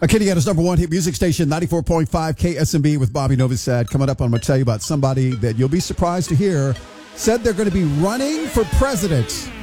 Acadiana's number one hit music station, 94.5 KSMB with Bobby Novosad. Coming up, I'm going to tell you about somebody that you'll be surprised to hear said they're going to be running for president.